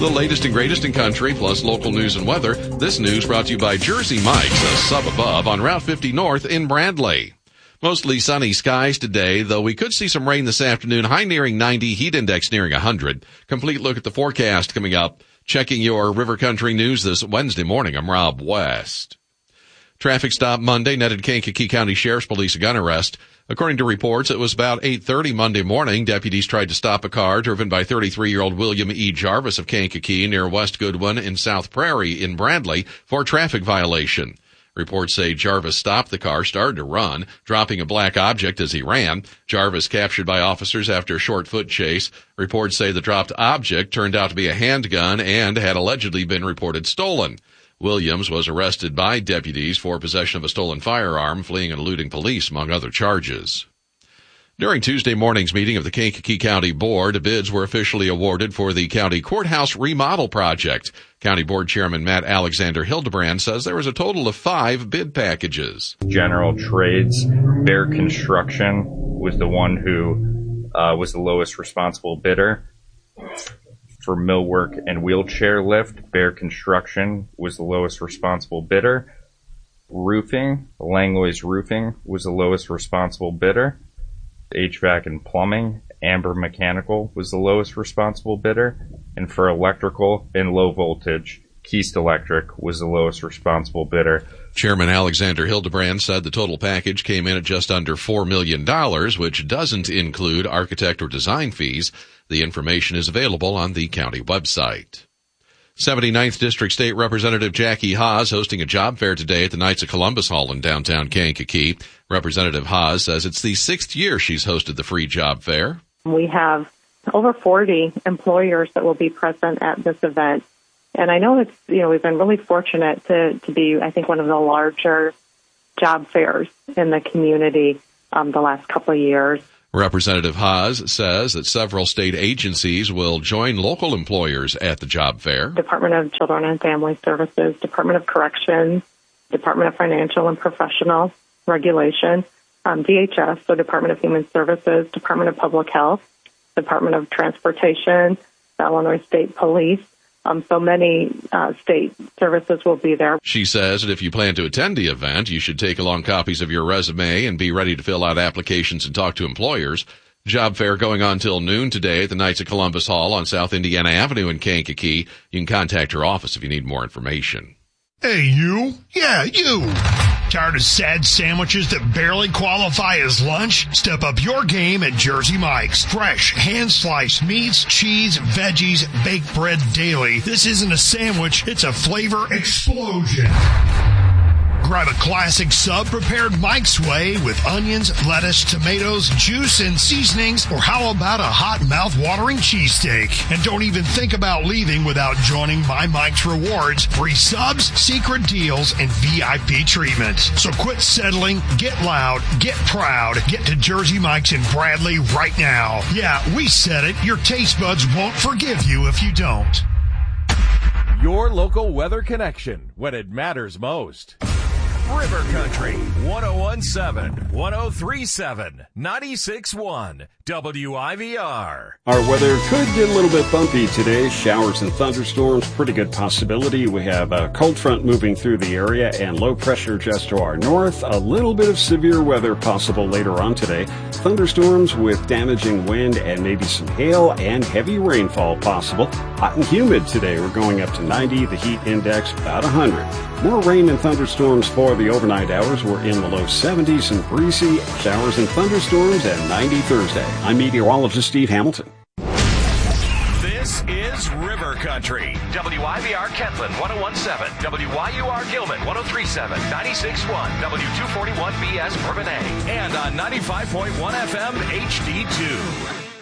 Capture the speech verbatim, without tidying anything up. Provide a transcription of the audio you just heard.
The latest and greatest in country, plus local news and weather. This news brought to you by Jersey Mike's, a sub above on Route fifty North in Bradley. Mostly sunny skies today, though we could see some rain this afternoon. High nearing ninety, heat index nearing one hundred. Complete look at the forecast coming up. Checking your River Country news this Wednesday morning. I'm Rob West. Traffic stop Monday netted Kankakee County Sheriff's Police a gun arrest. According to reports, it was about eight thirty Monday morning. Deputies tried to stop a car driven by thirty-three-year-old William E. Jarvis of Kankakee near West Goodwin in South Prairie in Bradley for traffic violation. Reports say Jarvis stopped the car, started to run, dropping a black object as he ran. Jarvis captured by officers after a short foot chase. Reports say the dropped object turned out to be a handgun and had allegedly been reported stolen. Williams was arrested by deputies for possession of a stolen firearm, fleeing and eluding police, among other charges. During Tuesday morning's meeting of the Kankakee County Board, bids were officially awarded for the county courthouse remodel project. County Board Chairman Matt Alexander Hildebrand says there was a total of five bid packages. General Trades, Bear Construction was the one who uh, was the lowest responsible bidder. For millwork and wheelchair lift, Bear Construction was the lowest responsible bidder. Roofing, Langlois Roofing was the lowest responsible bidder. H V A C and plumbing, Amber Mechanical was the lowest responsible bidder. And for electrical and low voltage, Keast Electric was the lowest responsible bidder. Chairman Alexander Hildebrand said the total package came in at just under four million dollars, which doesn't include architect or design fees. The information is available on the county website. seventy-ninth District State Representative Jackie Haas hosting a job fair today at the Knights of Columbus Hall in downtown Kankakee. Representative Haas says it's the sixth year she's hosted the free job fair. We have over forty employers that will be present at this event. And I know it's, you know, we've been really fortunate to, to be, I think, one of the larger job fairs in the community um, the last couple of years. Representative Haas says that several state agencies will join local employers at the job fair. Department of Children and Family Services, Department of Corrections, Department of Financial and Professional Regulation, um, D H S, so Department of Human Services, Department of Public Health, Department of Transportation, the Illinois State Police. Um, so many uh, state services will be there. She says that if you plan to attend the event, you should take along copies of your resume and be ready to fill out applications and talk to employers. Job fair going on till noon today at the Knights of Columbus Hall on South Indiana Avenue in Kankakee. You can contact her office if you need more information. Hey, you. Yeah, you. Tired of sad sandwiches that barely qualify as lunch? Step up your game at Jersey Mike's. Fresh, hand-sliced meats, cheese, veggies, baked bread daily. This isn't a sandwich, it's a flavor explosion. Grab a classic sub prepared Mike's way with onions, lettuce, tomatoes, juice, and seasonings, or how about a hot mouth-watering cheesesteak? And don't even think about leaving without joining My Mike's Rewards, free subs, secret deals, and V I P treatment. So quit settling, get loud, get proud, get to Jersey Mike's in Bradley right now. Yeah, we said it. Your taste buds won't forgive you if you don't. Your local weather connection when it matters most. River Country, one oh one point seven, one oh three point seven, ninety-six point one, W I V R. Our weather could get a little bit bumpy today. Showers and thunderstorms, pretty good possibility. We have a cold front moving through the area and low pressure just to our north. A little bit of severe weather possible later on today. Thunderstorms with damaging wind and maybe some hail and heavy rainfall possible. Hot and humid today. We're going up to ninety. The heat index about one hundred. More rain and thunderstorms for the overnight hours. We're in the low seventies and breezy. Showers and thunderstorms at ninety Thursday. I'm meteorologist Steve Hamilton. This is River Country. W I V R Kentland, one oh one point seven. W Y U R Gilman, one oh three point seven, ninety-six point one. W two forty-one B S Bourbonnais. And on ninety-five point one F M H D two.